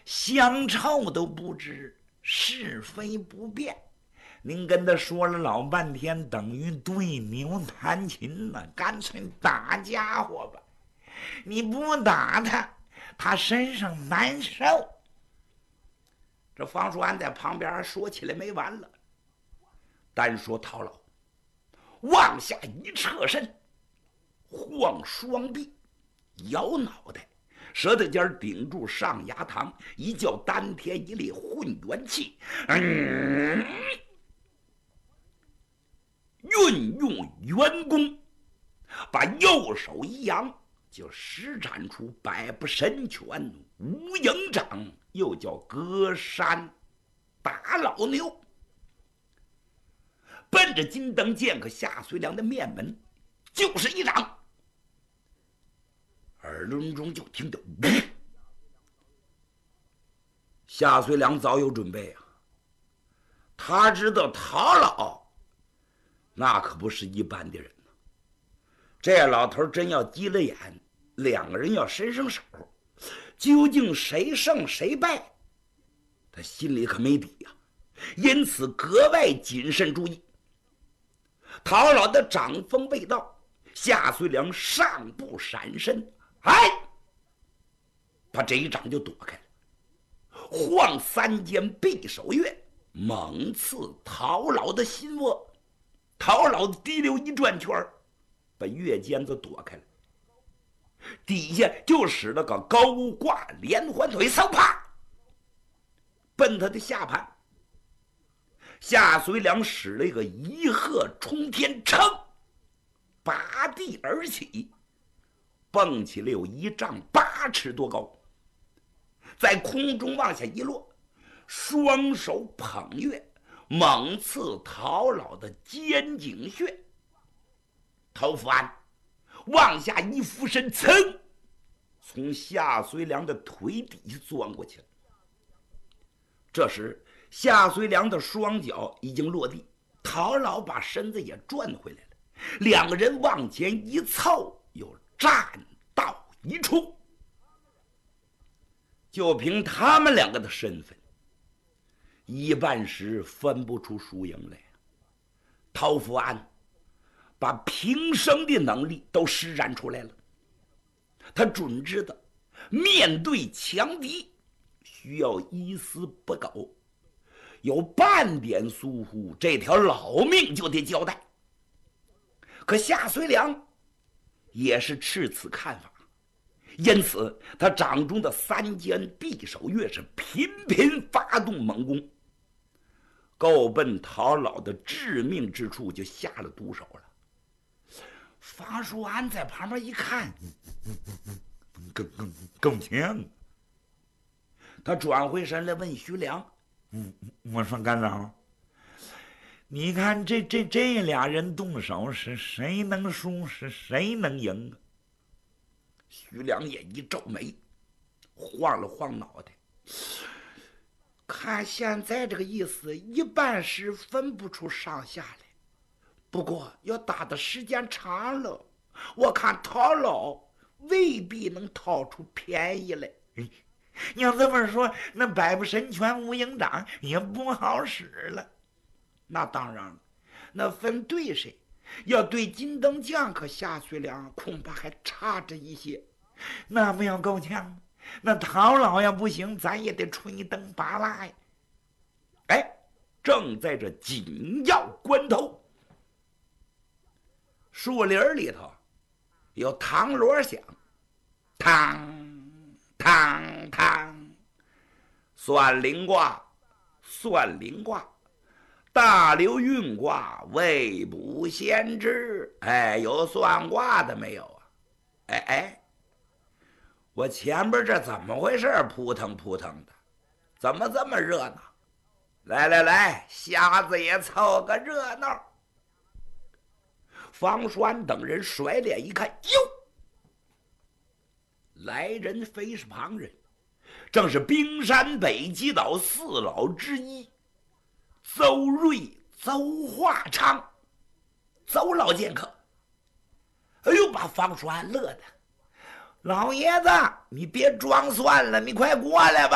相臭都不知，是非不辨。您跟他说了老半天，等于对牛弹琴了，干脆打家伙吧。你不打他，他身上难受。这方叔安在旁边说起来没完了。单说陶老往下一侧身，晃双臂，摇脑袋，舌头尖顶住上牙膛，一叫丹田一列混元气，运用元功，把右手一扬，就施展出百步神拳无影掌，又叫隔山打老牛，奔着金灯剑和夏遂良的面门就是一掌。耳轮中就听得夏遂良早有准备啊，他知道陶老那可不是一般的人呢。这老头真要急了眼，两个人要伸手，究竟谁胜谁败，他心里可没底呀，因此格外谨慎注意。陶老的掌风未到，夏遂良上步闪身，把这一掌就躲开了，晃三间匕首月，猛刺陶老的心窝。陶老滴溜一转圈，把月尖子躲开了，底下就使了个高挂连环腿，嗖啪奔他的下盘。夏遂良使了一个一鹤冲天撑，拔地而起，蹦起了有1丈8尺多高，在空中往下一落，双手捧月，猛刺陶老的肩颈穴。陶福安往下一俯身，噌，从夏遂良的腿底下钻过去了。这时夏遂良的双脚已经落地，陶老把身子也转回来了，两个人往前一凑，又站到一处。就凭他们两个的身份，一半时分不出输赢来。陶福安把平生的能力都施展出来了，他准知道面对强敌需要一丝不苟，有半点疏忽，这条老命就得交代。可夏遂良也是持此看法，因此他掌中的3间匕首月是频频发动猛攻，够奔陶老的致命之处就下了毒手了。方叔安在旁边一看，更强。他转回身来问徐良：“我说干长，你看这俩人动手，是谁能输，是谁能赢啊？”徐良也一皱眉，晃了晃脑袋，看现在这个意思，一半时分不出上下来。不过要打的时间长了，我看陶老未必能讨出便宜来。你要这么说，那百步神拳无影掌也不好使了。那当然了，那分对谁，要对金灯将和夏遂良恐怕还差着一些。那不要够呛，那陶老要不行，咱也得吹灯拔蜡呀。正在这紧要关头，树林里头有唐锣响，嘡嘡嘡，算灵卦，算灵卦，大流运卦，未卜先知。有算卦的没有啊？我前边这怎么回事？扑腾扑腾的，怎么这么热闹？来，瞎子也凑个热闹。方栓等人甩脸一看，哟，来人非是旁人，正是冰山北极岛4老之一邹瑞、邹化昌，邹老剑客。把方栓乐的，老爷子，你别装蒜了，你快过来吧。